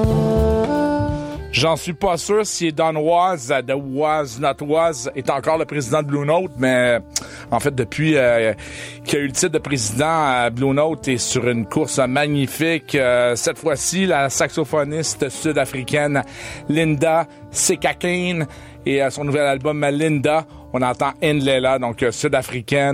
J'en suis pas sûr si Don Was, de Was Not Was, est encore le président de Blue Note, mais en fait, depuis qu'il a eu le titre de président, Blue Note est sur une course magnifique. Cette fois-ci, la saxophoniste sud-africaine Linda Sekakane et son nouvel album Linda, on entend Ndlela, donc sud-africaine.